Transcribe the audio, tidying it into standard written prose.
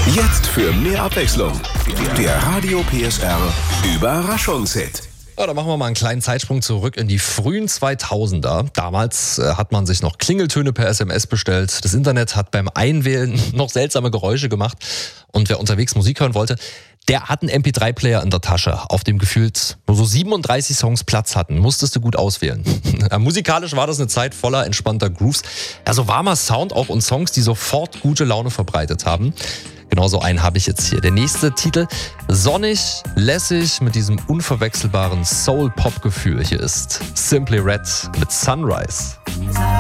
Jetzt für mehr Abwechslung. Der Radio PSR Überraschungshit. Ja, da machen wir mal einen kleinen Zeitsprung zurück in die frühen 2000er. Damals hat man sich noch Klingeltöne per SMS bestellt. Das Internet hat beim Einwählen noch seltsame Geräusche gemacht. Und wer unterwegs Musik hören wollte, der hat einen MP3-Player in der Tasche, auf dem gefühlt nur so 37 Songs Platz hatten. Musstest du gut auswählen. Musikalisch war das eine Zeit voller entspannter Grooves. Also warmer Sound auch und Songs, die sofort gute Laune verbreitet haben. Genauso einen habe ich jetzt hier. Der nächste Titel, sonnig, lässig, mit diesem unverwechselbaren Soul-Pop-Gefühl. Hier ist Simply Red mit Sunrise.